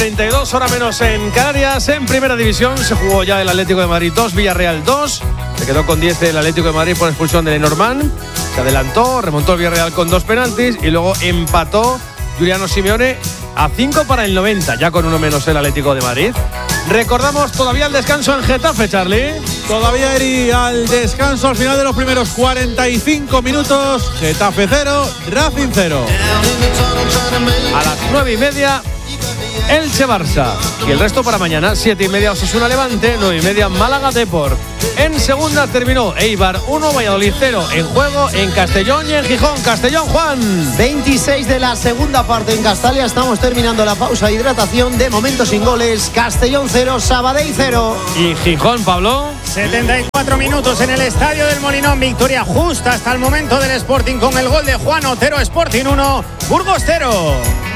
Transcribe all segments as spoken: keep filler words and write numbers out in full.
treinta y dos, hora menos en Canarias. En primera división se jugó ya el Atlético de Madrid dos, Villarreal dos. Se quedó con diez el Atlético de Madrid por expulsión de Lenormand. Se adelantó, remontó el Villarreal con dos penaltis y luego empató Juliano Simeone a cinco para el noventa, ya con uno menos el Atlético de Madrid. Recordamos todavía el descanso en Getafe, Charlie. Todavía iría al descanso al final de los primeros cuarenta y cinco minutos. Getafe cero, Racing cero. A las nueve y media, Elche Barça. Y el resto para mañana, siete y media Osasuna Levante, nueve y media Málaga Depor. En segunda terminó Eibar uno, Valladolid cero. En juego en Castellón y en Gijón. Castellón, Juan. veintiséis de la segunda parte en Castalia. Estamos terminando la pausa de hidratación. De momento sin goles. Castellón cero, Sabadell cero. Y Gijón, Pablo. setenta y cuatro minutos en el Estadio del Molinón. Victoria justa hasta el momento del Sporting con el gol de Juan Otero. Sporting uno, Burgos cero.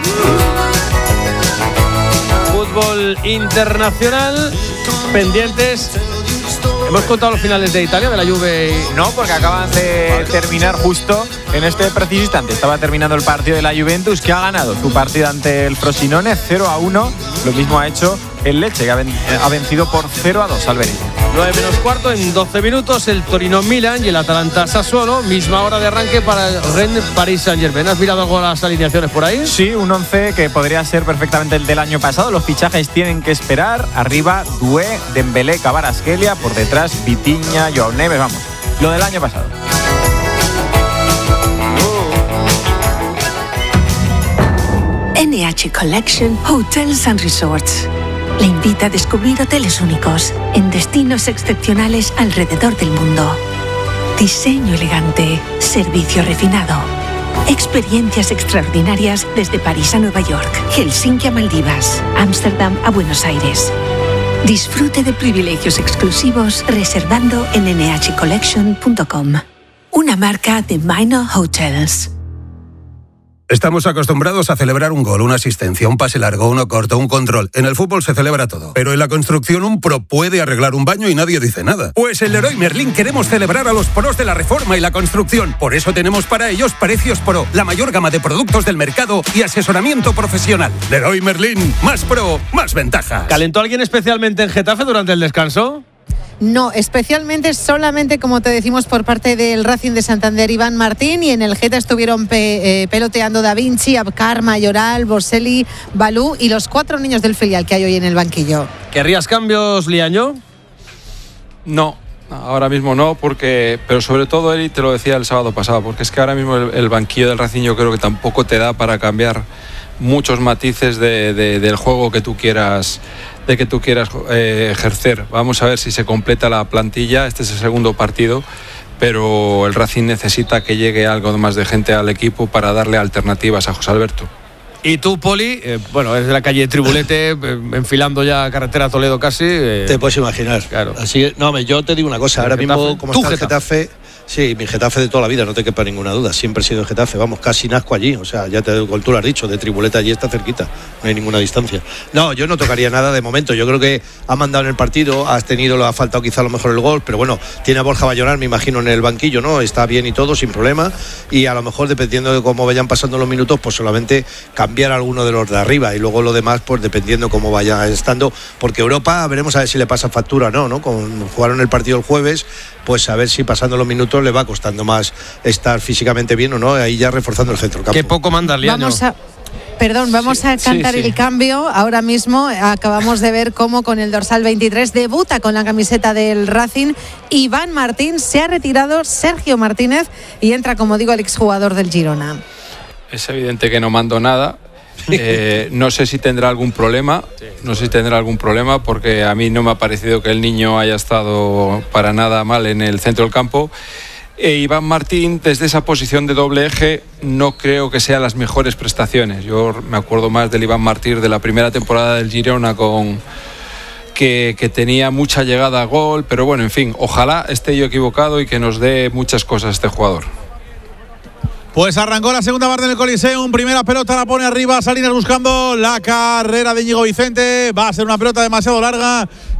Fútbol internacional. Pendientes. Hemos contado los finales de Italia, de la Juve. Y... No, porque acaban de terminar justo en este preciso instante. Estaba terminando el partido de la Juventus, que ha ganado su partido ante el Frosinone cero a uno. Lo mismo ha hecho el Lecce, que ha vencido por cero a dos al Benito. nueve menos cuarto, en doce minutos, el Torino-Milan y el Atalanta-Sassuolo. Misma hora de arranque para el Rennes-Paris Saint-Germain. ¿Has mirado algo las alineaciones por ahí? Sí, un once que podría ser perfectamente el del año pasado. Los fichajes tienen que esperar. Arriba, Doué, Dembélé, Kvaratskhelia. Por detrás, Vitinha, Joao Neves. Vamos, lo del año pasado. N H Collection Hotels and Resorts le invita a descubrir hoteles únicos en destinos excepcionales alrededor del mundo. Diseño elegante, servicio refinado, experiencias extraordinarias desde París a Nueva York, Helsinki a Maldivas, Ámsterdam a Buenos Aires. Disfrute de privilegios exclusivos reservando en n h collection punto com. Una marca de Minor Hotels. Estamos acostumbrados a celebrar un gol, una asistencia, un pase largo, uno corto, un control. En el fútbol se celebra todo. Pero en la construcción un pro puede arreglar un baño y nadie dice nada. Pues en Leroy Merlin queremos celebrar a los pros de la reforma y la construcción. Por eso tenemos para ellos Precios Pro, la mayor gama de productos del mercado y asesoramiento profesional. Leroy Merlin, más pro, más ventajas. ¿Calentó alguien especialmente en Getafe durante el descanso? No, especialmente solamente, como te decimos, por parte del Racing de Santander, Iván Martín, y en el Geta estuvieron pe, eh, peloteando Da Vinci, Abkar, Mayoral, Boselli, Balú y los cuatro niños del filial que hay hoy en el banquillo. ¿Querrías cambios, Liaño? No, ahora mismo no, porque, pero sobre todo él, te lo decía el sábado pasado, porque es que ahora mismo el, el banquillo del Racing yo creo que tampoco te da para cambiar muchos matices de, de, del juego que tú quieras de que tú quieras eh, ejercer. Vamos a ver si se completa la plantilla. Este es el segundo partido, pero el Racing necesita que llegue algo más de gente al equipo para darle alternativas a José Alberto. Y tú, Poli, eh, bueno, es de la calle Tribulete, eh, enfilando ya carretera Toledo casi. Eh, te puedes imaginar. Claro. Así, no, yo te digo una cosa. Ahora Getafe, mismo, como está el Getafe, sí, mi Getafe de toda la vida, no te quepa ninguna duda. Siempre he sido el Getafe, vamos, casi nazco allí. O sea, ya te tú lo has dicho, de Tribuleta allí está cerquita, no hay ninguna distancia. No, yo no tocaría nada de momento. Yo creo que ha mandado en el partido, has tenido, le ha faltado quizá a lo mejor el gol, pero bueno, tiene a Borja Mayoral, me imagino, en el banquillo, ¿no? Está bien y todo, sin problema. Y a lo mejor, dependiendo de cómo vayan pasando los minutos, pues solamente cambiar a alguno de los de arriba y luego lo demás, pues dependiendo cómo vaya estando. Porque Europa, veremos a ver si le pasa factura o no, ¿no? Con, jugaron el partido el jueves, pues a ver si pasando los minutos le va costando más estar físicamente bien o no, ahí ya reforzando el centro del campo. Qué poco manda Liaño. Vamos a, perdón, vamos sí, a cantar sí, sí. el cambio. Ahora mismo acabamos de ver cómo con el dorsal veintitrés debuta con la camiseta del Racing Iván Martín. Se ha retirado Sergio Martínez y entra, como digo, el exjugador del Girona. Es evidente que no mando nada. Eh, no sé si tendrá algún problema, no sé si tendrá algún problema porque a mí no me ha parecido que el niño haya estado para nada mal en el centro del campo. E Iván Martín, desde esa posición de doble eje, no creo que sean las mejores prestaciones. Yo me acuerdo más del Iván Martín de la primera temporada del Girona, con que, que tenía mucha llegada a gol, pero bueno, en fin, ojalá esté yo equivocado y que nos dé muchas cosas este jugador. Pues arrancó la segunda parte del Coliseum. Primera pelota la pone arriba Salinas buscando la carrera de Íñigo Vicente. Va a ser una pelota demasiado larga.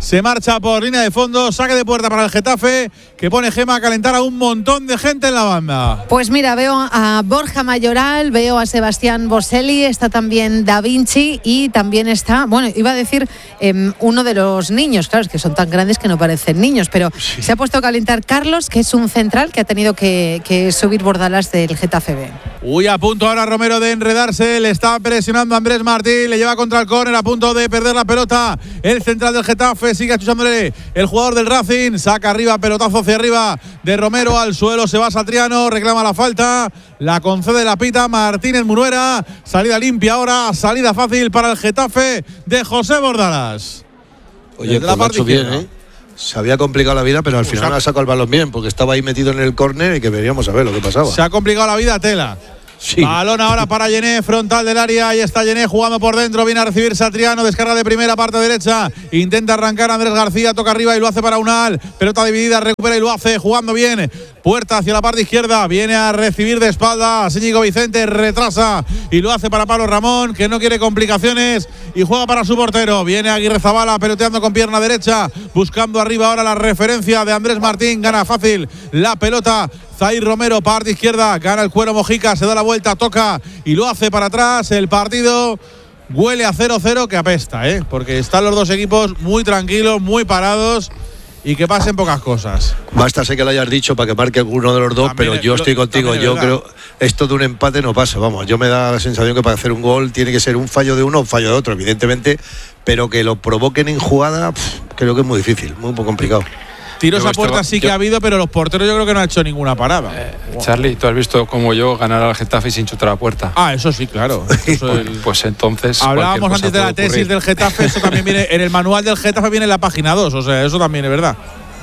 se marcha por línea de fondo, saque de puerta para el Getafe, que pone Gema a calentar a un montón de gente en la banda. Pues mira, veo a Borja Mayoral, veo a Sebastián Boselli, está también Da Vinci y también está, bueno, iba a decir eh, uno de los niños, claro, es que son tan grandes que no parecen niños, pero sí. Se ha puesto a calentar Carlos, que es un central que ha tenido que, que subir Bordalas del Getafe B. Uy, a punto ahora Romero de enredarse, le está presionando a Andrés Martín, le lleva contra el córner, a punto de perder la pelota, el central del Getafe, sigue achuchándole el jugador del Racing, saca arriba, pelotazo hacia arriba de Romero al suelo, se va Satriano, reclama la falta, la concede la pita Martínez Munuera, salida limpia ahora, salida fácil para el Getafe de José Bordalas. Oye, pues lo ha hecho bien, ¿eh? Se había complicado la vida, pero al final ha sacado el balón bien, porque estaba ahí metido en el córner y que veríamos a ver lo que pasaba. Se ha complicado la vida, Tela. Sí. Balón ahora para Yené, frontal del área, ahí está Yené jugando por dentro, viene a recibir Satriano, descarga de primera, parte derecha, intenta arrancar Andrés García, toca arriba y lo hace para Unal, pelota dividida, recupera y lo hace, jugando bien, puerta hacia la parte izquierda, viene a recibir de espalda, Íñigo Vicente retrasa y lo hace para Pablo Ramón, que no quiere complicaciones y juega para su portero, viene Aguirre Zabala peloteando con pierna derecha, buscando arriba ahora la referencia de Andrés Martín, gana fácil la pelota Zair Romero, parte izquierda, gana el Cuero Mojica, se da la vuelta, toca y lo hace para atrás. El partido huele a cero cero que apesta, ¿eh? Porque están los dos equipos muy tranquilos, muy parados y que pasen pocas cosas. Basta sé que lo hayas dicho para que marque alguno de los dos, también pero yo lo, estoy contigo. Yo creo esto de un empate no pasa. Vamos, yo me da la sensación que para hacer un gol tiene que ser un fallo de uno o un fallo de otro, evidentemente, pero que lo provoquen en jugada, pff, creo que es muy difícil, muy, muy complicado. Tiros a puerta sí que yo, ha habido, pero los porteros yo creo que no han hecho ninguna parada. Eh, wow. Charlie, tú has visto como yo ganar al Getafe sin chutar a puerta. Ah, eso sí, claro. Eso pues, el... pues entonces. Hablábamos antes de la tesis ocurrir. del Getafe, eso también viene en el manual del Getafe, viene en la página dos, o sea, eso también es verdad.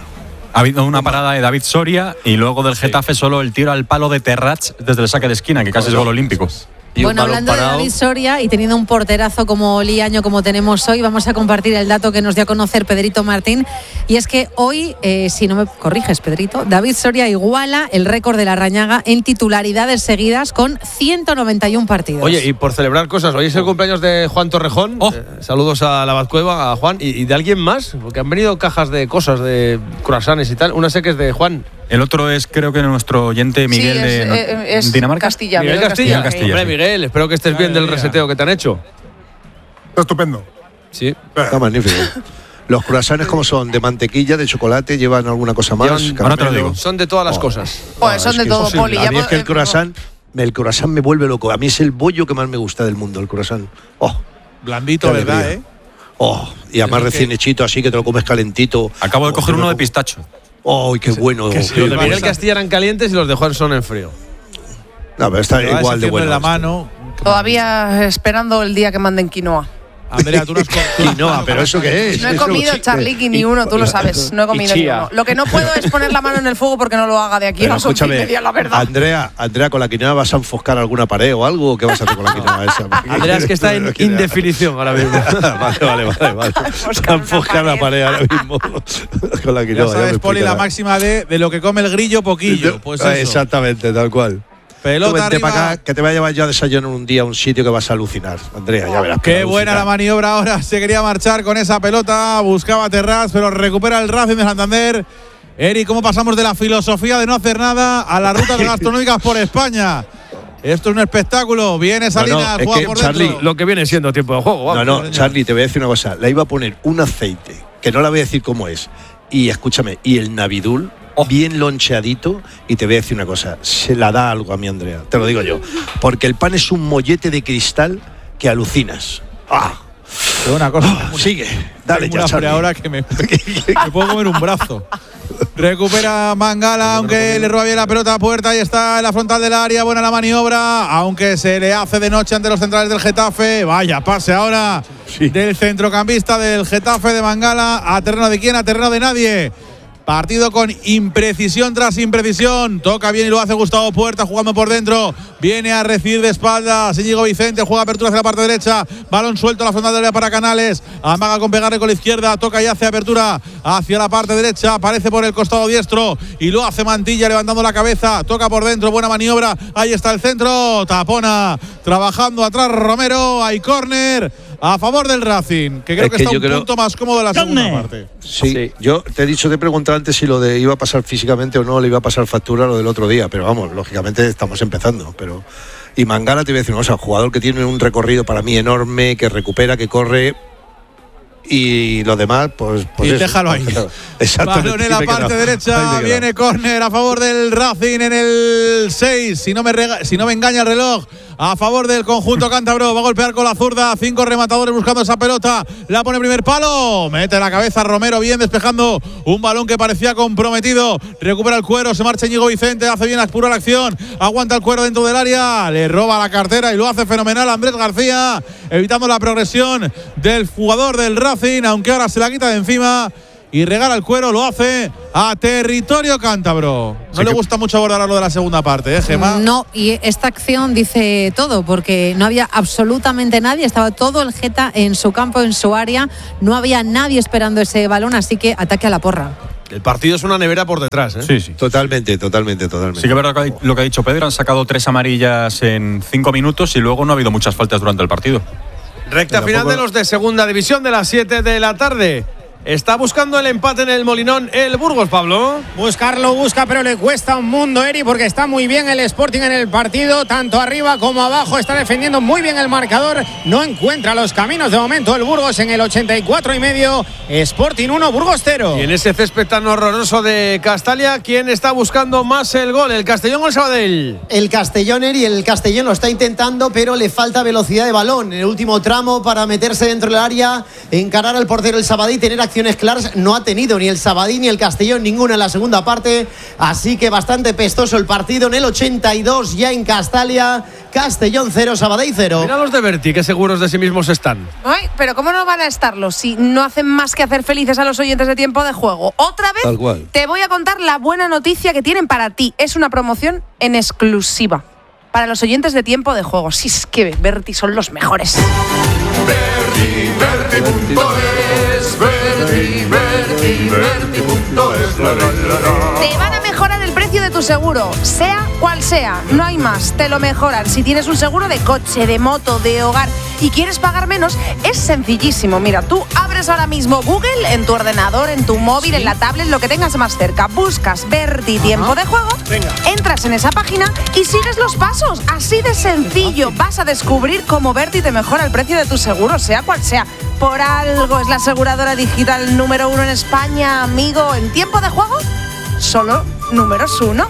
Ha habido una parada de David Soria y luego del Getafe sí. solo el tiro al palo de Terrats desde el saque de esquina, que casi es gol olímpico. Y bueno, hablando parado. de David Soria y teniendo un porterazo como Liaño como tenemos hoy, vamos a compartir el dato que nos dio a conocer Pedrito Martín. Y es que hoy, eh, si no me corriges, Pedrito, David Soria iguala el récord de la Rañaga en titularidades seguidas con ciento noventa y uno partidos. Oye, y por celebrar cosas, hoy es el cumpleaños de Juan Torrejón. Oh. Eh, saludos a la Bazcueva, a Juan. ¿Y, y de alguien más? Porque han venido cajas de cosas, de croissants y tal. Una sé que es de Juan. El otro es, creo que nuestro oyente Miguel sí, es, de eh, es Dinamarca. Castilla, Miguel, Miguel Castilla. Castilla. Castilla. Hombre, sí. Miguel, espero que estés bien del reseteo que te han hecho. Está estupendo. Sí. Está magnífico. Los croissants, ¿cómo son? ¿De mantequilla, de chocolate? ¿Llevan alguna cosa más? Llevan, ahora te lo digo. Son de todas las oh. cosas. Pues oh, son de todo, Poli. A mí es que el croissant, el croissant me vuelve loco. A mí es el bollo que más me gusta del mundo, el croissant. Oh. Blandito, ¿verdad, eh? Oh, y además recién que... hechito, así que te lo comes calentito. Acabo de oh, coger uno de pistacho. ¡Oh, qué bueno! Que sí, los de Miguel Castilla eran calientes y los de Juan son en frío. No, pero está pero igual de bueno. En la mano. Todavía esperando el día que manden quinoa. Andrea, tú no has comido quinoa, pero ¿eso qué es? No he comido, Charlie, ni uno, tú lo sabes. No he comido ni uno. Lo que no puedo es poner la mano en el fuego porque no lo haga de aquí a las once y media, la verdad. Andrea, Andrea, ¿con la quinoa vas a enfoscar alguna pared o algo? ¿O qué vas a hacer con la quinoa esa? Andrea, es que está en indefinición ahora mismo. Vale, vale, vale. vale. A enfoscar la pared ahora mismo con la quinoa. Ya sabes, Poli, la máxima de, de lo que come el grillo, poquillo. Pues eso. Exactamente, tal cual. Pelota arriba. Para acá, que te voy a llevar yo a desayunar un día a un sitio que vas a alucinar, Andrea, ya verás. Qué buena la maniobra ahora, se quería marchar con esa pelota, buscaba Terrats, pero recupera el Racing de Santander. Eri, ¿cómo pasamos de la filosofía de no hacer nada a las rutas gastronómicas por España? Esto es un espectáculo, viene Salinas, no, no, juega por Charlie, dentro. Lo que viene siendo tiempo de juego. Vamos, no, no, Charlie, te voy a decir una cosa, le iba a poner un aceite, que no la voy a decir cómo es, y escúchame, y el Navidul, Oh. bien loncheadito, y te voy a decir una cosa, se la da algo a mi Andrea, te lo digo yo, porque el pan es un mollete de cristal que alucinas. ¡Ah! Pero una cosa, oh, sigue, dale ya, Charlie. Ahora que me, me puedo comer un brazo. Recupera Mangala, aunque le roba bien la pelota a puerta. Ahí está en la frontal del área. Buena la maniobra, aunque se le hace de noche ante los centrales del Getafe. Vaya pase ahora sí. del centrocampista del Getafe de Mangala. ¿A terreno de quién? A terreno de nadie. Partido con imprecisión tras imprecisión. Toca bien y lo hace Gustavo Puerta jugando por dentro. Viene a recibir de espaldas Íñigo Vicente. Juega apertura hacia la parte derecha. Balón suelto a la frontal del área para Canales. Amaga con pegarle con la izquierda. Toca y hace apertura hacia la parte derecha. Aparece por el costado diestro y lo hace Mantilla levantando la cabeza. Toca por dentro. Buena maniobra. Ahí está el centro. Tapona. Trabajando atrás Romero. Hay córner a favor del Racing, que creo es que, que está un creo... punto más cómodo de la segunda parte. Sí, sí, yo te he dicho, te he preguntado antes si lo de iba a pasar físicamente o no le iba a pasar factura lo del otro día, pero vamos, lógicamente estamos empezando, pero y Mangala te voy a decir una cosa, un jugador que tiene un recorrido para mí enorme, que recupera, que corre. Y los demás, pues. pues y eso, déjalo ahí. Exactamente. Balón en la parte derecha. Viene córner a favor del Racing en el seis. Si no me rega, si no me engaña el reloj. A favor del conjunto cántabro. Va a golpear con la zurda. Cinco rematadores buscando esa pelota. La pone primer palo. Mete la cabeza Romero. Bien despejando un balón que parecía comprometido. Recupera el cuero. Se marcha Íñigo Vicente. Hace bien Aspuro la acción. Aguanta el cuero dentro del área. Le roba la cartera y lo hace fenomenal Andrés García. Evitando la progresión del jugador del Racing. Aunque ahora se la quita de encima. Y regala el cuero, lo hace a territorio cántabro. No sí le gusta mucho abordar lo de la segunda parte, ¿eh, Gemma? No, y esta acción dice todo, porque no había absolutamente nadie, estaba todo el Geta en su campo, en su área, no había nadie esperando ese balón, así que ataque a la porra. El partido es una nevera por detrás, ¿eh? Sí, sí. Totalmente, totalmente, totalmente. Sí que es verdad lo que ha dicho Pedro, han sacado tres amarillas en cinco minutos y luego no ha habido muchas faltas durante el partido. Recta final de los de segunda división de las siete de la tarde. Está buscando el empate en el Molinón el Burgos, Pablo. Buscarlo busca, pero le cuesta un mundo, Eri, porque está muy bien el Sporting en el partido, tanto arriba como abajo, está defendiendo muy bien el marcador, no encuentra los caminos de momento el Burgos en el ochenta y cuatro y medio, Sporting uno, Burgos cero. Y en ese césped tan horroroso de Castalia, ¿quién está buscando más el gol? ¿El Castellón o el Sabadell? El Castellón, Eri, el Castellón lo está intentando, pero le falta velocidad de balón en el último tramo para meterse dentro del área, encarar al portero el Sabadell, tener acciones claras. No ha tenido ni el Sabadell ni el Castellón ninguna en la segunda parte, así que bastante pestoso el partido en el ochenta y dos ya en Castalia. Castellón cero, Sabadell cero. Mira los de Berti, qué seguros de sí mismos están. Ay, pero ¿cómo no van a estarlo si no hacen más que hacer felices a los oyentes de Tiempo de Juego? Otra vez Tal cual. Te voy a contar la buena noticia que tienen para ti. Es una promoción en exclusiva para los oyentes de Tiempo de Juego. Si es que Berti son los mejores. Berti, Berti punto es, Berti, Berti, Berti punto es. Te van a mejorar el precio de tu seguro, sea cual sea, no hay más, te lo mejoran. Si tienes un seguro de coche, de moto, de hogar y quieres pagar menos, es sencillísimo. Mira, tú abres ahora mismo Google en tu ordenador, en tu móvil, ¿sí?, en la tablet, lo que tengas más cerca, buscas Berti Tiempo de Juego, venga, entras en esa página y sigues los pasos, así de sencillo. Vas a descubrir cómo Berti te mejora el precio de tu seguro, sea cual sea. Por algo es la aseguradora digital número uno en España, amigo. En Tiempo de Juego, solo números uno.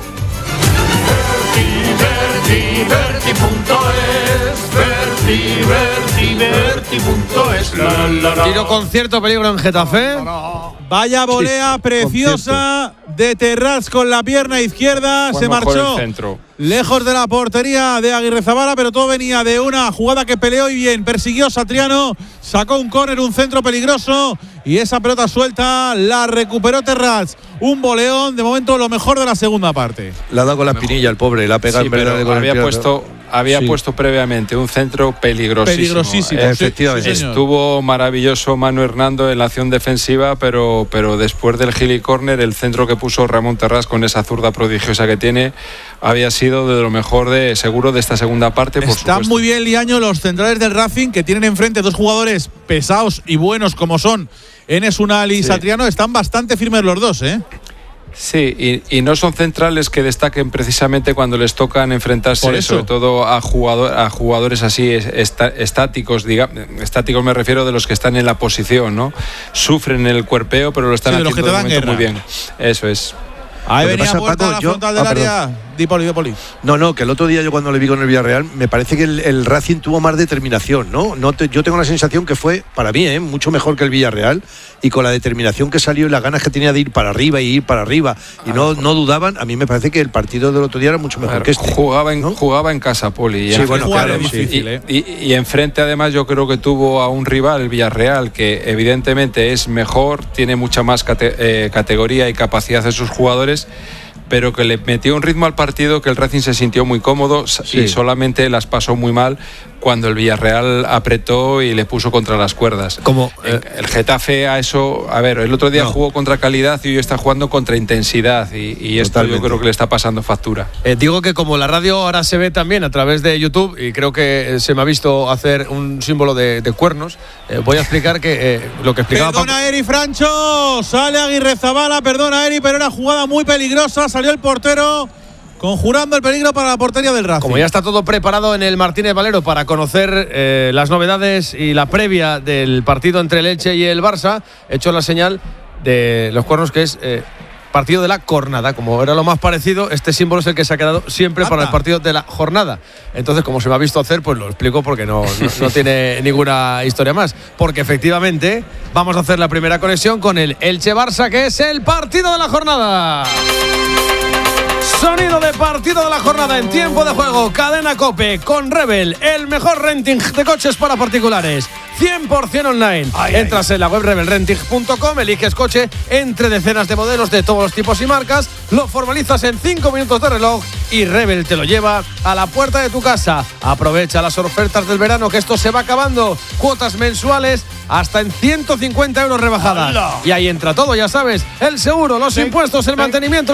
Berti, Berti punto es, Berti, Berti, Berti punto es. La, la, la. Tiro con cierto peligro en Getafe. Vaya volea sí, preciosa de Terrats con la pierna izquierda. Fue se marchó lejos de la portería de Aguirrezabala, pero todo venía de una jugada que peleó y bien. Persiguió Satriano, sacó un córner, un centro peligroso y esa pelota suelta la recuperó Terrats. Un boleón, de momento lo mejor de la segunda parte. La ha dado con la espinilla el pobre, la ha pegado sí, en verdad pero con había el pie, puesto había sí. puesto previamente un centro peligrosísimo. Peligrosísimo, eh, efectivamente. Sí, estuvo maravilloso Manu Hernando en la acción defensiva, pero, pero después del gili corner, el centro que puso Ramón Terrats con esa zurda prodigiosa que tiene, había sido de lo mejor de seguro de esta segunda parte. Por Están supuesto. muy bien, Liaño, los centrales del Racing, que tienen enfrente dos jugadores pesados y buenos como son Enes Unal y sí. Satriano. Están bastante firmes los dos, ¿eh? Sí, y, y no son centrales que destaquen precisamente cuando les tocan enfrentarse sobre todo a, jugador, a jugadores así esta, estáticos, diga, estáticos me refiero de los que están en la posición, ¿no? Sufren el cuerpeo, pero lo están sí, haciendo de momento muy bien. Eso es. Ahí venía pasa, Puerta Paco, a la frontal yo, del ah, área. Di Poli, di Poli. No, no, que el otro día yo cuando le vi con el Villarreal, me parece que el, el Racing tuvo más determinación, ¿no? no te, yo tengo la sensación que fue, para mí, ¿eh? mucho mejor que el Villarreal, y con la determinación que salió y las ganas que tenía de ir para arriba y ir para arriba, y ah, no, no dudaban. A mí me parece que el partido del otro día era mucho mejor ver, que este. Jugaba en, ¿no? jugaba en casa, Poli. Y sí, en bueno, claro, difícil, ¿eh? y, y, y enfrente, además, yo creo que tuvo a un rival, el Villarreal, que evidentemente es mejor, tiene mucha más cate, eh, categoría y capacidad de sus jugadores, pero que le metió un ritmo al partido que el Racing se sintió muy cómodo sí. y solamente las pasó muy mal cuando el Villarreal apretó y le puso contra las cuerdas. Como eh, el Getafe a eso, a ver, el otro día no. jugó contra calidad y hoy está jugando contra intensidad y, y esto yo creo que le está pasando factura. Eh, digo que como la radio ahora se ve también a través de YouTube y creo que se me ha visto hacer un símbolo de, de cuernos, eh, voy a explicar que eh, lo que explicaba. Perdona Paco. Eri Francho, sale Aguirrezabala, perdona Eri, pero era jugada muy peligrosa, salió el portero conjurando el peligro para la portería del Racing. Como ya está todo preparado en el Martínez Valero para conocer eh, las novedades y la previa del partido entre el Elche y el Barça, he hecho la señal de los cuernos que es eh, partido de la jornada. Como era lo más parecido, este símbolo es el que se ha quedado siempre Anda. para el partido de la jornada. Entonces, como se me ha visto hacer, pues lo explico porque no, no, no tiene ninguna historia más. Porque efectivamente vamos a hacer la primera conexión con el Elche-Barça, que es el partido de la jornada. Sonido de partido de la jornada en tiempo de juego. Cadena COPE con Rebel, el mejor renting de coches para particulares. cien por ciento online. Ay, Entras ay. en la web rebel renting punto com, eliges coche entre decenas de modelos de todos los tipos y marcas, lo formalizas en cinco minutos de reloj y Rebel te lo lleva a la puerta de tu casa. Aprovecha las ofertas del verano, que esto se va acabando. Cuotas mensuales hasta en ciento cincuenta euros rebajadas. ¡Hala! Y ahí entra todo, ya sabes, el seguro, los sí, impuestos, el sí. mantenimiento,